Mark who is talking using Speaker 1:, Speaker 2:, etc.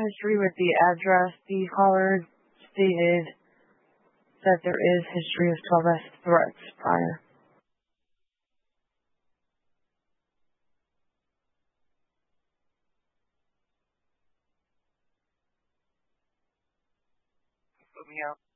Speaker 1: history with the address. The caller stated that there is history of 12S threats prior.
Speaker 2: Put me out.